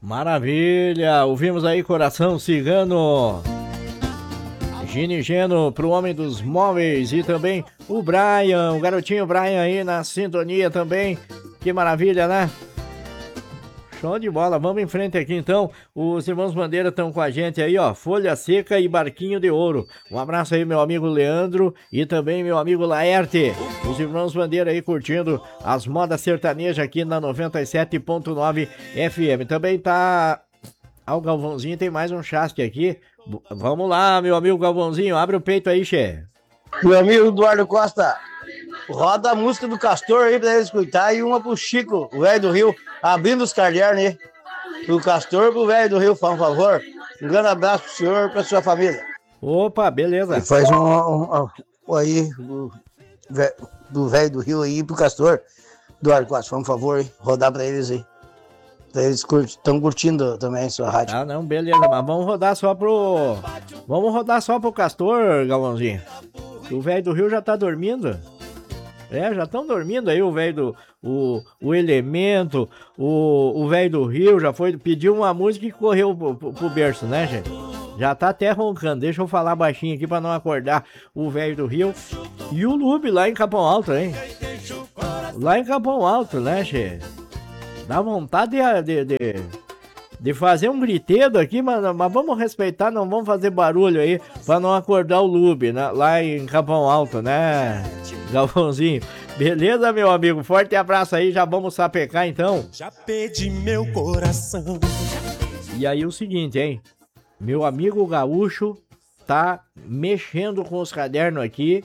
Maravilha, ouvimos aí Coração Cigano, Gini Geno pro Homem dos Móveis e também o Brian, o garotinho Brian aí na sintonia também, que maravilha, né? Show de bola, vamos em frente aqui então, os irmãos Bandeira estão com a gente aí, ó, Folha Seca e Barquinho de Ouro. Um abraço aí meu amigo Leandro e também meu amigo Laerte, os irmãos Bandeira aí curtindo as modas sertanejas aqui na 97.9 FM. Também tá, o Galvãozinho tem mais um chasque aqui, vamos lá meu amigo Galvãozinho, abre o peito aí, che. Meu amigo Eduardo Costa, roda a música do Castor aí pra ele escutar e uma pro Chico, o velho do Rio, abrindo os cadernos aí. Pro Castor, pro velho do Rio, por favor. Um grande abraço pro senhor e pra sua família. Opa, beleza. E faz aí, do velho do Rio aí pro Castor, Eduardo Costa, por favor, rodar pra eles aí. Eles estão curtindo também sua rádio. Ah, não, beleza, mas vamos rodar só pro Castor, Galvãozinho. O velho do Rio já tá dormindo. Já estão dormindo aí, o velho do... O Elemento, o velho do Rio já foi, pediu uma música e correu pro berço, né, gente? Já tá até roncando, deixa eu falar baixinho aqui pra não acordar o velho do Rio. E o Lube lá em Capão Alto, hein? Lá em Capão Alto, né, gente? Dá vontade de fazer um gritedo aqui, mas vamos respeitar, não vamos fazer barulho aí pra não acordar o Lube, né? Lá em Capão Alto, né, Galvãozinho? Beleza, meu amigo? Forte abraço aí, já vamos sapecar então. Já pedi meu coração. E aí o seguinte, hein? Meu amigo Gaúcho tá mexendo com os cadernos aqui.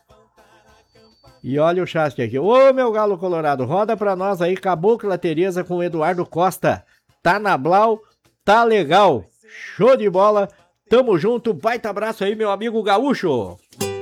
E olha o chasque aqui. Ô, meu galo colorado, roda pra nós aí Cabocla Tereza com o Eduardo Costa. Tá na Blau, tá legal. Show de bola. Tamo junto. Baita abraço aí, meu amigo Gaúcho.